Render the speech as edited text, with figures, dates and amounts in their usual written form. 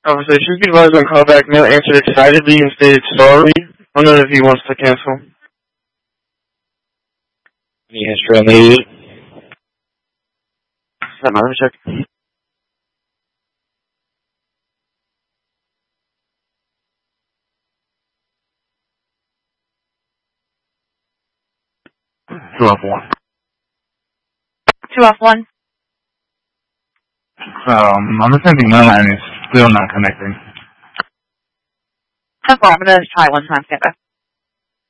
Officer, should be advised on callback. Male answered excitedly and stated sorry. Unknown if he wants to cancel. Any history on the idiot? Let me check. Two off one. 2 off 1. I'm attempting my line is still not connecting. 10-4, I'm going to try one time, stand by.